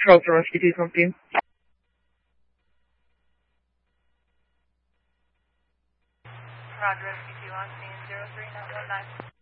Charleston Rescue 2, come to you. Roger, Rescue 2 on scene 03 919.